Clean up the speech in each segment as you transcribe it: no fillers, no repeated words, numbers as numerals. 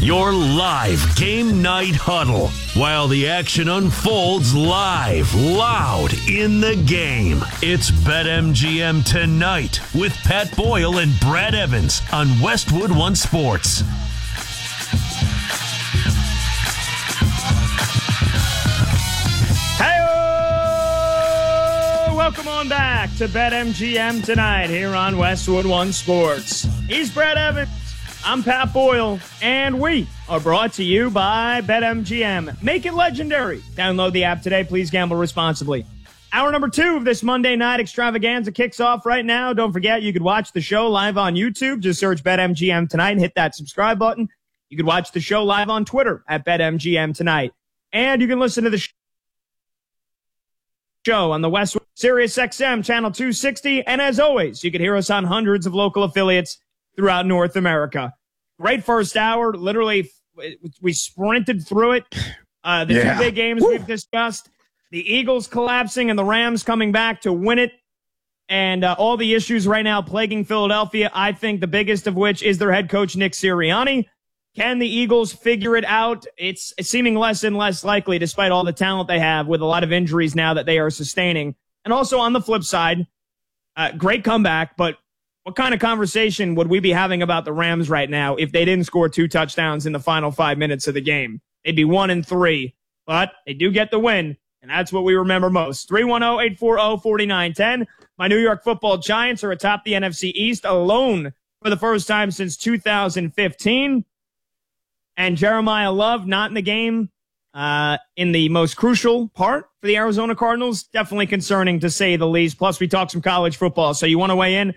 Your live game night huddle while the action unfolds live, loud in the game. It's BetMGM Tonight with Pat Boyle and Brad Evans on Westwood One Sports. Hey-o! Welcome on back to BetMGM Tonight here on Westwood One Sports. He's Brad Evans. I'm Pat Boyle, and we are brought to you by BetMGM. Make it legendary. Download the app today. Please gamble responsibly. Hour number 2 of this Monday night extravaganza kicks off right now. Don't forget, you could watch the show live on YouTube. Just search BetMGM Tonight and hit that subscribe button. You could watch the show live on Twitter at BetMGM Tonight. And you can listen to the show on the Westwood Sirius XM Channel 260. And as always, you can hear us on hundreds of local affiliates throughout North America. Great first hour. Literally, we sprinted through it. The two big games we've discussed, the Eagles collapsing and the Rams coming back to win it, and all the issues right now plaguing Philadelphia, I think the biggest of which is their head coach, Nick Sirianni. Can the Eagles figure it out? It's seeming less and less likely despite all the talent they have with a lot of injuries now that they are sustaining. And also on the flip side, great comeback, but what kind of conversation would we be having about the Rams right now if they didn't score 2 touchdowns in the final 5 minutes of the game? They'd be 1-3, but they do get the win, and that's what we remember most. 310-840-4910. My New York Football Giants are atop the NFC East alone for the first time since 2015. And Jeremiah Love not in the game in the most crucial part for the Arizona Cardinals. Definitely concerning to say the least. Plus, we talk some college football. So you want to weigh in?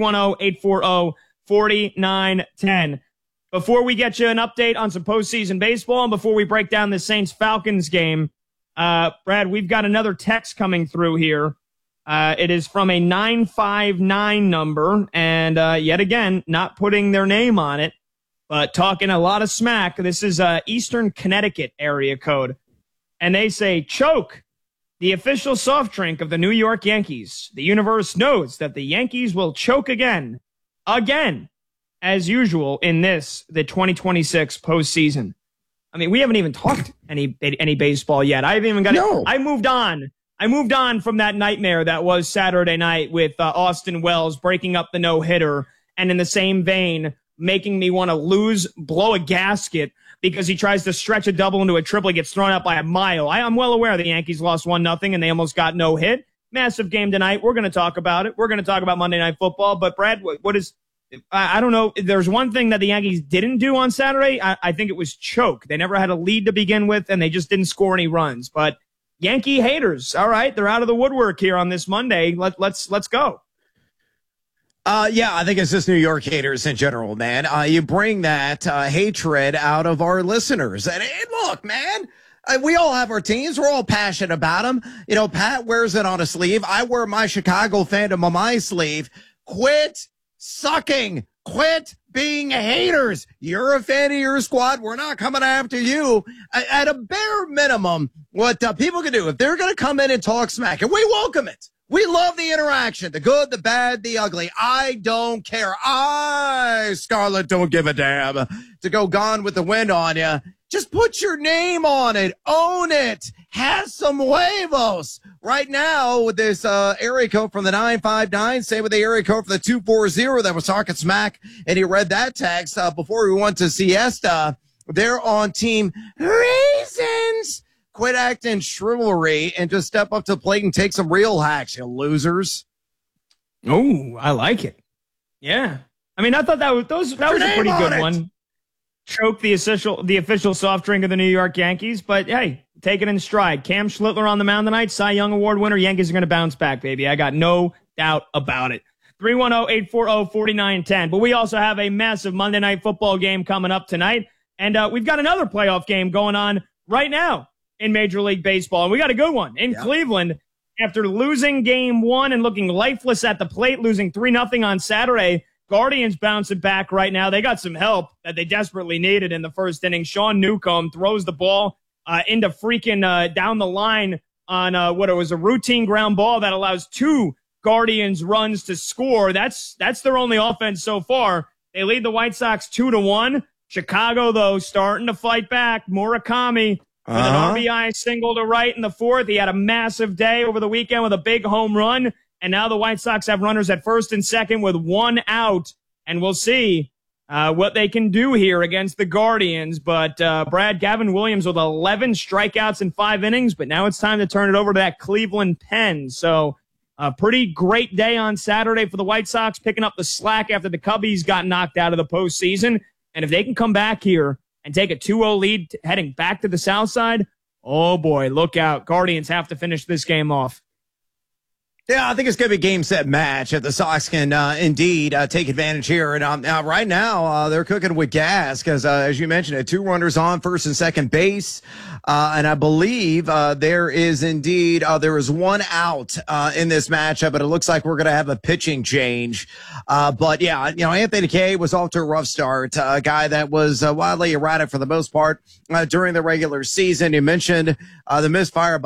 310-840-4910. Before we get you an update on some postseason baseball and before we break down the Saints-Falcons game, Brad, we've got another text coming through here. It is from a 959 number, and yet again, not putting their name on it, but talking a lot of smack. This is Eastern Connecticut area code, and they say, choke. The official soft drink of the New York Yankees. The universe knows that the Yankees will choke again, as usual in the 2026 postseason. I mean, we haven't even talked any baseball yet. I haven't even got it. I moved on from that nightmare that was Saturday night with Austin Wells breaking up the no-hitter, and in the same vein, making me want to blow a gasket because he tries to stretch a double into a triple. He gets thrown out by a mile. I'm well aware the Yankees lost 1-0 and they almost got no hit. Massive game tonight. We're going to talk about it. We're going to talk about Monday Night Football. But, Brad, I don't know. There's one thing that the Yankees didn't do on Saturday. I think it was choke. They never had a lead to begin with, and they just didn't score any runs. But Yankee haters, all right, they're out of the woodwork here on this Monday. Let's go. I think it's just New York haters in general, man. You bring that hatred out of our listeners. And look, man, we all have our teams. We're all passionate about them. You know, Pat wears it on a sleeve. I wear my Chicago fandom on my sleeve. Quit sucking. Quit being haters. You're a fan of your squad. We're not coming after you. At a bare minimum, what people can do, if they're going to come in and talk smack, and we welcome it. We love the interaction, the good, the bad, the ugly. I don't care. Scarlett, don't give a damn to go Gone with the Wind on you. Just put your name on it. Own it. Have some huevos. Right now, with this area code from the 959, same with the area code for the 240 that was talking smack, and he read that text before we went to siesta. They're on Team Raisins. Quit acting chivalry and just step up to the plate and take some real hacks, you losers. Oh, I like it. Yeah. I mean, I thought that was a pretty good one. Choke the official soft drink of the New York Yankees, but hey, take it in stride. Cam Schlittler on the mound tonight, Cy Young Award winner. Yankees are going to bounce back, baby. I got no doubt about it. 310-840-4910. But we also have a massive Monday Night Football game coming up tonight, and we've got another playoff game going on right now in Major League Baseball. And we got a good one in Cleveland. After losing game 1 and looking lifeless at the plate, losing 3-0 on Saturday, Guardians bouncing back right now. They got some help that they desperately needed in the first inning. Sean Newcomb throws the ball into freaking down the line on what it was a routine ground ball that allows 2 Guardians runs to score. That's their only offense so far. They lead the White Sox 2-1. Chicago, though, starting to fight back. Murakami with an RBI single to right in the fourth. He had a massive day over the weekend with a big home run. And now the White Sox have runners at first and second with 1 out. And we'll see what they can do here against the Guardians. But Brad, Gavin Williams with 11 strikeouts in 5 innings. But now it's time to turn it over to that Cleveland pen. So a pretty great day on Saturday for the White Sox, picking up the slack after the Cubbies got knocked out of the postseason. And if they can come back here and take a 2-0 lead heading back to the South Side, oh boy, look out. Guardians have to finish this game off. Yeah, I think it's going to be a game, set, match. If the Sox can indeed take advantage here. And right now, they're cooking with gas because, as you mentioned, 2 runners on first and second base. And I believe there is 1 out in this matchup, but it looks like we're going to have a pitching change. But yeah, Anthony Kay was off to a rough start. A guy that was wildly erratic for the most part during the regular season. You mentioned the misfire